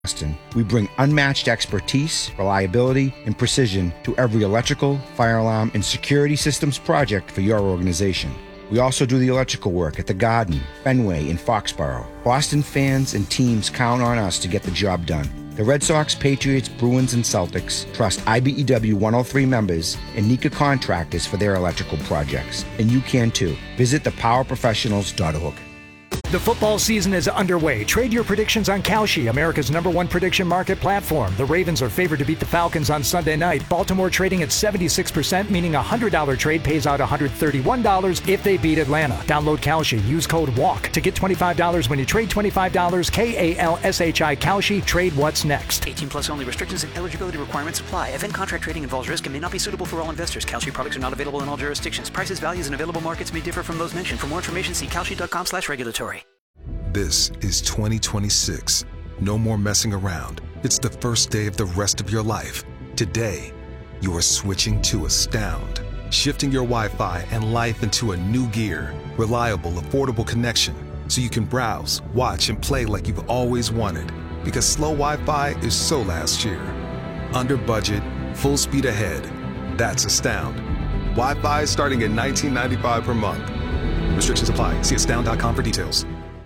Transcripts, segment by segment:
Boston, we bring unmatched expertise, reliability, and precision to every electrical, fire alarm, and security systems project for your organization. We also do the electrical work at the Garden, Fenway, and Foxborough. Boston fans and teams count on us to get the job done. The Red Sox, Patriots, Bruins, and Celtics trust IBEW 103 members and Nika contractors for their electrical projects. And you can too. Visit thepowerprofessionals.org. The football season is underway. Trade your predictions on Kalshi, America's #1 prediction market platform. The Ravens are favored to beat the Falcons on Sunday night. Baltimore trading at 76%, meaning a $100 trade pays out $131 if they beat Atlanta. Download Kalshi. Use code WALK to get $25 when you trade $25. KALSHI Kalshi. Trade what's next. 18 plus only. Restrictions and eligibility requirements apply. Event contract trading involves risk and may not be suitable for all investors. Kalshi products are not available in all jurisdictions. Prices, values, and available markets may differ from those mentioned. For more information, see kalshi.com/regulatory. This is 2026. No more messing around. It's the first day of the rest of your life. Today, you are switching to Astound. Shifting your Wi-Fi and life into a new gear. Reliable, affordable connection. So you can browse, watch, and play like you've always wanted. Because slow Wi-Fi is so last year. Under budget, full speed ahead. That's Astound. Wi-Fi starting at $19.95 per month. Restrictions apply. See astound.com for details.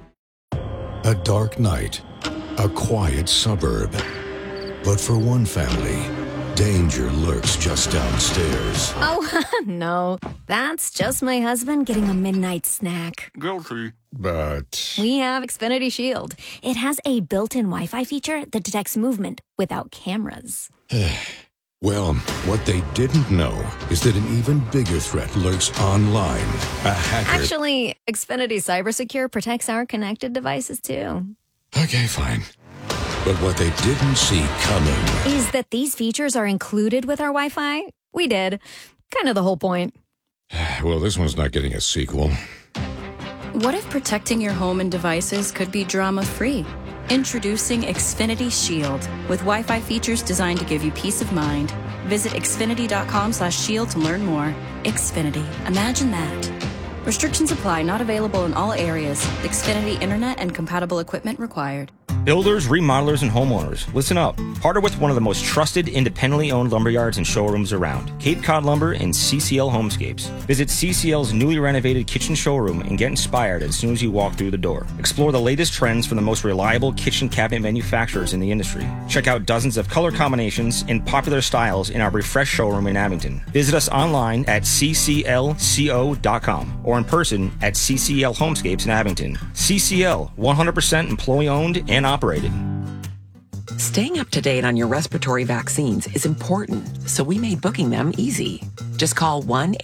A dark night, a quiet suburb. But for one family, danger lurks just downstairs. Oh, no. That's just my husband getting a midnight snack. Guilty. But We have Xfinity Shield. It has a built-in Wi-Fi feature that detects movement without cameras. well, what they didn't know is that an even bigger threat lurks online. A hacker. Actually, Xfinity CyberSecure protects our connected devices, too. Okay, fine. But what they didn't see coming Is that these features are included with our Wi-Fi? We did. Kind of the whole point. Well, this one's not getting a sequel. What if protecting your home and devices could be drama-free? Introducing Xfinity Shield with Wi-Fi features designed to give you peace of mind. Visit xfinity.com/shield to learn more. Xfinity. Imagine that. Restrictions apply. Not available in all areas. Xfinity Internet and compatible equipment required. Builders, remodelers, and homeowners, listen up. Partner with one of the most trusted, independently owned lumberyards and showrooms around, Cape Cod Lumber and CCL Homescapes. Visit CCL's newly renovated kitchen showroom and get inspired as soon as you walk through the door. Explore the latest trends from the most reliable kitchen cabinet manufacturers in the industry. Check out dozens of color combinations and popular styles in our refreshed showroom in Abington. Visit us online at cclco.com or in person at CCL Homescapes in Abington. CCL, 100% employee-owned and operated. Staying up to date on your respiratory vaccines is important, so we made booking them easy. Just call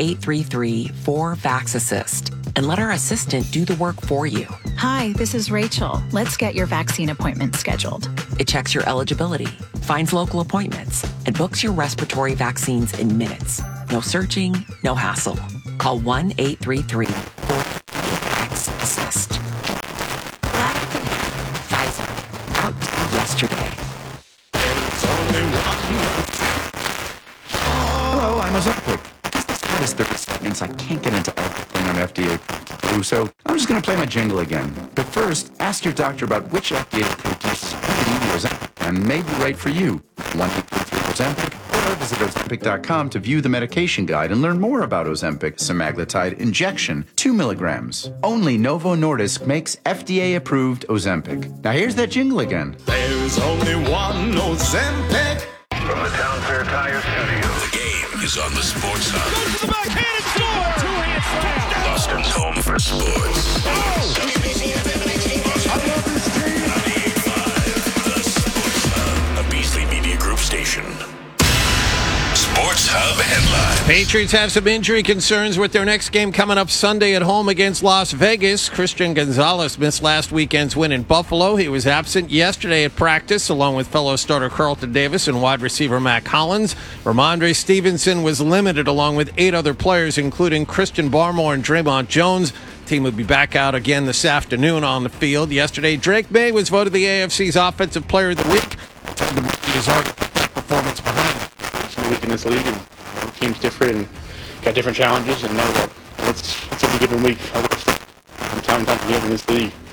1-833-4-VAX-ASSIST and let our assistant do the work for you. Hi, this is Rachel. Let's get your vaccine appointment scheduled. It checks your eligibility, finds local appointments, and books your respiratory vaccines in minutes. No searching, no hassle. Call 1-833-4-VAX-ASSIST. Yesterday. Hello, I'm Ozempic. This 30 seconds. I can't get into everything on FDA to, so I'm just going to play my jingle again. But first, ask your doctor about which FDA-approved Ozempic and may be right for you. 1-833-Ozempic or visit Ozempic.com to view the medication guide and learn more about Ozempic semaglutide injection, 2 milligrams. Only Novo Nordisk makes FDA-approved Ozempic. Now here's that jingle again. There's only one Ozempic. From the Town Fair Tire Studio. The game is on the Sports Hub. Goes to the backhand and score! Two-hand slam! Boston's home for sports. I love this team! 95, the Sports Hub, a Beasley Media Group station. Sports Hub headlines. Patriots have some injury concerns with their next game coming up Sunday at home against Las Vegas. Christian Gonzalez missed last weekend's win in Buffalo. He was absent yesterday at practice, along with fellow starter Carlton Davis and wide receiver Mac Hollins. Ramondre Stevenson was limited, along with 8 other players, including Christian Barmore and Draymond Jones. The team will be back out again this afternoon on the field. Yesterday, Drake May was voted the AFC's Offensive Player of the Week. His performance behind it. Week in this league, and teams different and got different challenges, and know that it's a given week from time to time again in this league.